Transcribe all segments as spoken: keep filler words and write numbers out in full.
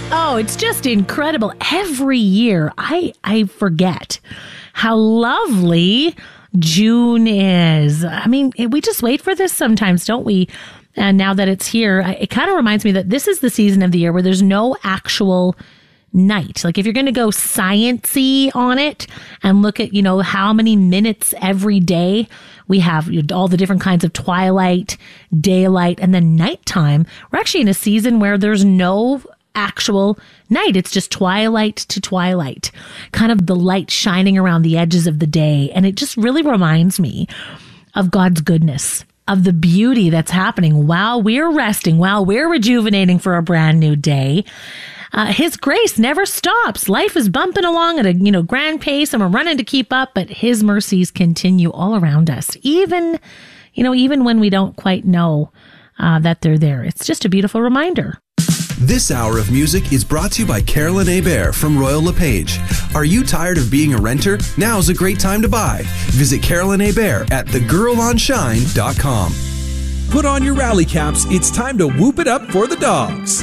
Oh, it's just incredible. Every year, I I forget how lovely June is. I mean, we just wait for this sometimes, don't we? And now that it's here, it kind of reminds me that this is the season of the year where there's no actual night. Like if you're going to go science-y on it and look at, you know, how many minutes every day we have, all the different kinds of twilight, daylight, and then nighttime, we're actually in a season where there's no actual night. It's just twilight to twilight, kind of the light shining around the edges of the day. And it just really reminds me of God's goodness, of the beauty that's happening while we're resting, while we're rejuvenating for a brand new day. Uh, his grace never stops. Life is bumping along at a, you know, grand pace and we're running to keep up, but his mercies continue all around us. Even, you know, even when we don't quite know uh, that they're there. It's just a beautiful reminder. This hour of music is brought to you by Carolyn Hebert from Royal LePage. Are you tired of being a renter? Now's a great time to buy. Visit Carolyn Hebert at the girl on shine dot com. Put on your rally caps. It's time to whoop it up for the dogs.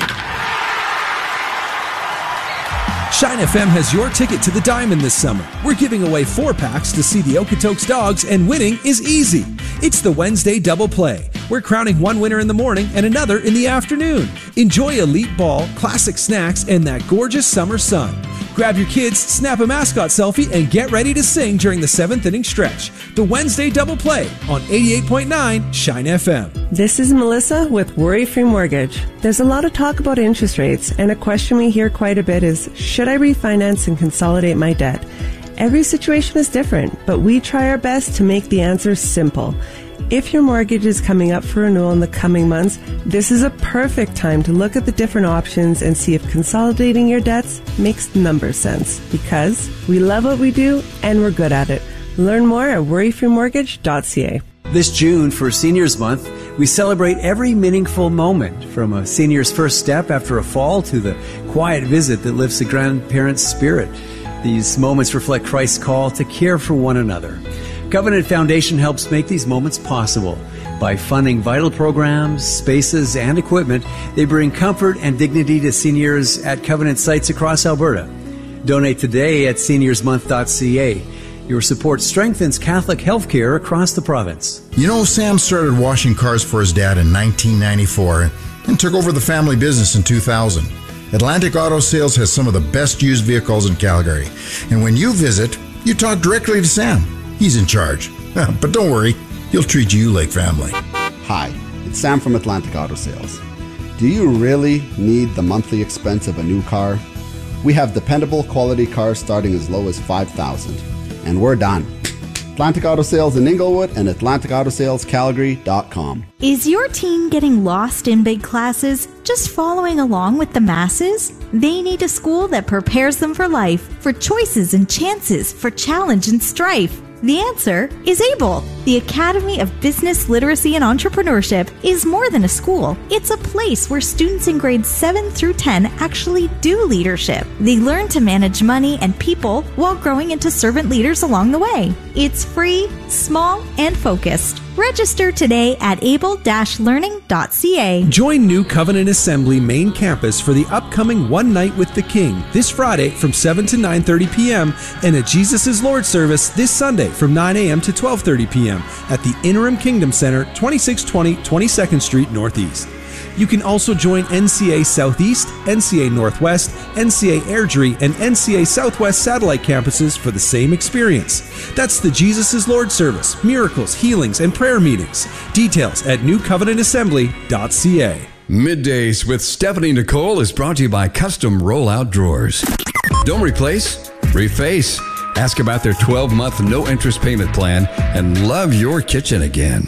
Shine F M has your ticket to the Diamond this summer. We're giving away four packs to see the Okotoks Dogs, and winning is easy. It's the Wednesday double play. We're crowning one winner in the morning and another in the afternoon. Enjoy elite ball, classic snacks, and that gorgeous summer sun. Grab your kids, snap a mascot selfie, and get ready to sing during the seventh inning stretch. The Wednesday double play on eighty-eight point nine Shine F M. This is Melissa with Worry Free Mortgage. There's a lot of talk about interest rates, and a question we hear quite a bit is, should I refinance and consolidate my debt? Every situation is different, but we try our best to make the answer simple. If your mortgage is coming up for renewal in the coming months, this is a perfect time to look at the different options and see if consolidating your debts makes number sense. Because we love what we do and we're good at it. Learn more at worry free mortgage dot c a. This June, for Seniors Month, we celebrate every meaningful moment, from a senior's first step after a fall to the quiet visit that lifts a grandparent's spirit. These moments reflect Christ's call to care for one another. Covenant Foundation helps make these moments possible. By funding vital programs, spaces, and equipment, they bring comfort and dignity to seniors at Covenant sites across Alberta. Donate today at seniors month dot c a. Your support strengthens Catholic healthcare across the province. You know, Sam started washing cars for his dad in nineteen ninety-four and took over the family business in two thousand. Atlantic Auto Sales has some of the best used vehicles in Calgary. And when you visit, you talk directly to Sam. He's in charge. But don't worry, he'll treat you like family. Hi, it's Sam from Atlantic Auto Sales. Do you really need the monthly expense of a new car? We have dependable quality cars starting as low as five thousand dollars. And we're done. Atlantic Auto Sales in Inglewood and Atlantic Auto Sales Calgary dot com. Is your teen getting lost in big classes, just following along with the masses? They need a school that prepares them for life, for choices and chances, for challenge and strife. The answer is ABLE. The Academy of Business Literacy and Entrepreneurship is more than a school. It's a place where students in grades seven through ten actually do leadership. They learn to manage money and people while growing into servant leaders along the way. It's free, small, and focused. Register today at able dash learning dot c a. Join New Covenant Assembly main campus for the upcoming One Night with the King this Friday from seven to nine thirty p.m. and a Jesus is Lord service this Sunday from nine a.m. to twelve thirty p.m. at the Interim Kingdom Center, twenty-six twenty twenty-second Street Northeast. You can also join N C A Southeast, N C A Northwest, N C A Airdrie, and N C A Southwest satellite campuses for the same experience. That's the Jesus is Lord service, miracles, healings, and prayer meetings. Details at new covenant assembly dot c a. Middays with Stephanie Nicole is brought to you by Custom Rollout Drawers. Don't replace, reface. Ask about their twelve-month no-interest payment plan and love your kitchen again.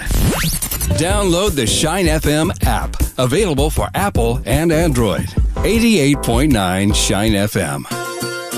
Download the Shine F M app, available for Apple and Android. eighty-eight point nine Shine F M.